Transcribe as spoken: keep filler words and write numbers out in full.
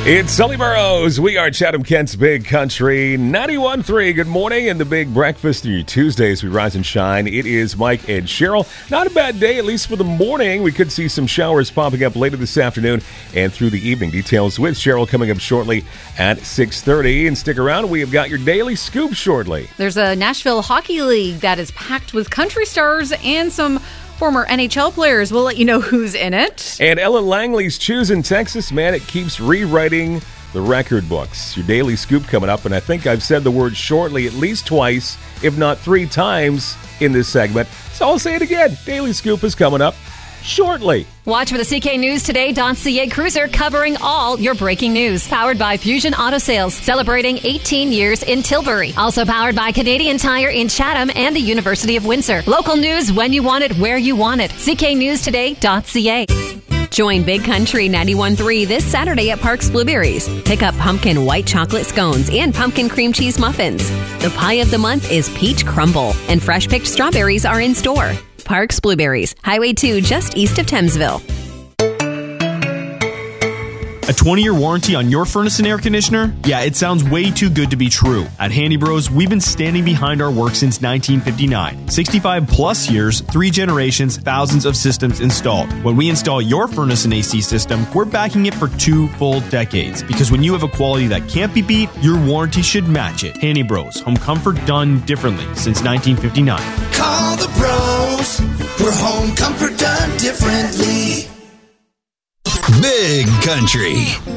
It's Sully Burrows. We are Chatham-Kent's Big Country ninety-one point three. Good morning and the big breakfast of your Tuesdays. We rise and shine. It is Mike and Cheryl. Not a bad day, at least for the morning. We could see some showers popping up later this afternoon and through the evening. Details with Cheryl coming up shortly at six thirty. And stick around. We have got your daily scoop shortly. There's a Nashville Hockey League that is packed with country stars and some former N H L players. We'll let you know who's in it. And Ellen Langley's Choosing Texas, man, it keeps rewriting the record books. Your daily scoop coming up, and I think I've said the word shortly at least twice, if not three times in this segment. So I'll say it again. Daily scoop is coming up shortly. Watch for the C K News Today Dossier Cruiser covering all your breaking news. Powered by Fusion Auto Sales, celebrating eighteen years in Tilbury. Also powered by Canadian Tire in Chatham and the University of Windsor. Local news when you want it, where you want it. C K News Today dot C A. Join Big Country ninety-one point three this Saturday at Parks Blueberries. Pick up pumpkin white chocolate scones and pumpkin cream cheese muffins. The pie of the month is peach crumble, and fresh picked strawberries are in store. Parks Blueberries, Highway two, just east of Thamesville. A twenty-year warranty on your furnace and air conditioner? Yeah, it sounds way too good to be true. At Handy Bros, we've been standing behind our work since nineteen fifty-nine. sixty-five plus years, three generations, thousands of systems installed. When we install your furnace and A C system, we're backing it for two full decades. Because when you have a quality that can't be beat, your warranty should match it. Handy Bros, home comfort done differently since nineteen fifty-nine. Call the bros, we're home comfort done differently. Big Country